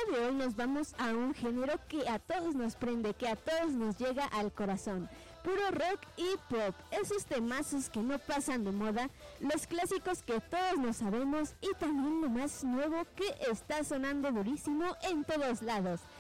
de hoy nos vamos a un género que a todos nos prende, que a todos nos llega al corazón. Puro rock y pop, esos temazos que no pasan de moda, los clásicos que todos nos sabemos y también lo más nuevo que está sonando durísimo en todos lados.